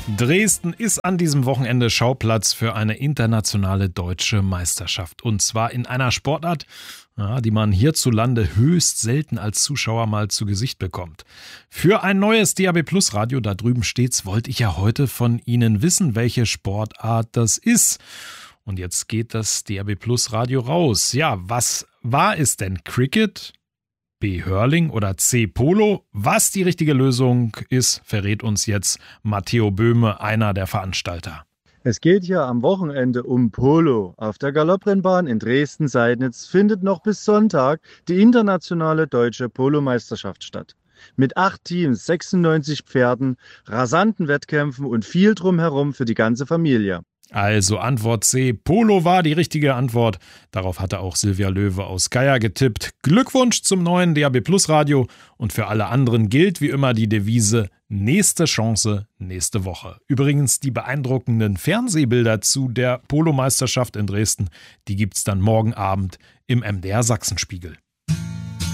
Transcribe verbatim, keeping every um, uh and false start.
Dresden ist an diesem Wochenende Schauplatz für eine internationale deutsche Meisterschaft. Und zwar in einer Sportart, ja, die man hierzulande höchst selten als Zuschauer mal zu Gesicht bekommt. Für ein neues D A B Plus Radio, da drüben steht's, wollte ich ja heute von Ihnen wissen, welche Sportart das ist. Und jetzt geht das D A B Plus Radio raus. Ja, was war es denn? Cricket? B. Hurling oder C. Polo? Was die richtige Lösung ist, verrät uns jetzt Matteo Böhme, einer der Veranstalter. Es geht hier am Wochenende um Polo. Auf der Galopprennbahn in Dresden-Seidnitz findet noch bis Sonntag die internationale deutsche Polomeisterschaft statt. Mit acht Teams, sechsundneunzig Pferden, rasanten Wettkämpfen und viel drumherum für die ganze Familie. Also Antwort C, Polo war die richtige Antwort. Darauf hatte auch Silvia Löwe aus Geier getippt. Glückwunsch zum neuen D A B Plus Radio. Und für alle anderen gilt wie immer die Devise: nächste Chance, nächste Woche. Übrigens, die beeindruckenden Fernsehbilder zu der Polomeisterschaft in Dresden, die gibt's dann morgen Abend im M D R Sachsenspiegel.